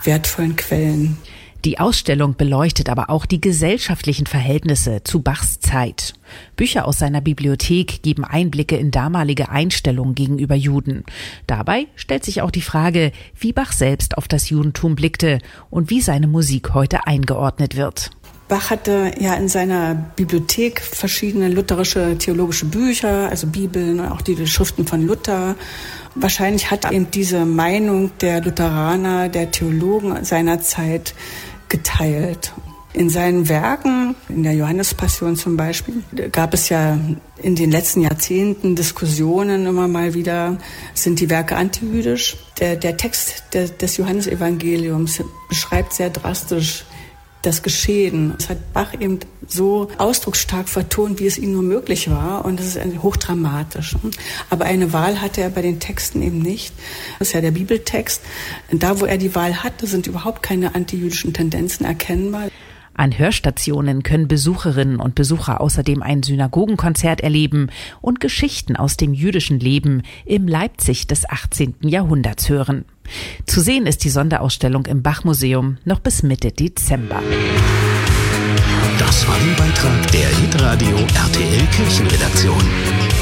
wertvollen Quellen. Die Ausstellung beleuchtet aber auch die gesellschaftlichen Verhältnisse zu Bachs Zeit. Bücher aus seiner Bibliothek geben Einblicke in damalige Einstellungen gegenüber Juden. Dabei stellt sich auch die Frage, wie Bach selbst auf das Judentum blickte und wie seine Musik heute eingeordnet wird. Bach hatte ja in seiner Bibliothek verschiedene lutherische theologische Bücher, also Bibeln und auch die Schriften von Luther. Wahrscheinlich hat er eben diese Meinung der Lutheraner, der Theologen seiner Zeit geteilt. In seinen Werken, in der Johannespassion zum Beispiel, gab es ja in den letzten Jahrzehnten Diskussionen immer mal wieder, sind die Werke antijüdisch. Der Text des Johannesevangeliums beschreibt sehr drastisch das Geschehen. Das hat Bach eben so ausdrucksstark vertont, wie es ihm nur möglich war. Und das ist hochdramatisch. Aber eine Wahl hatte er bei den Texten eben nicht. Das ist ja der Bibeltext. Da, wo er die Wahl hatte, sind überhaupt keine antijüdischen Tendenzen erkennbar. An Hörstationen können Besucherinnen und Besucher außerdem ein Synagogenkonzert erleben und Geschichten aus dem jüdischen Leben im Leipzig des 18. Jahrhunderts hören. Zu sehen ist die Sonderausstellung im Bach-Museum noch bis Mitte Dezember. Das war ein Beitrag der Hitradio RTL Kirchenredaktion.